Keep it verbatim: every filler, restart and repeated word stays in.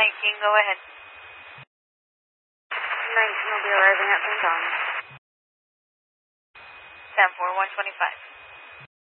nineteen, go ahead. nineteen will be arriving at Saint John's. ten four, one twenty-five.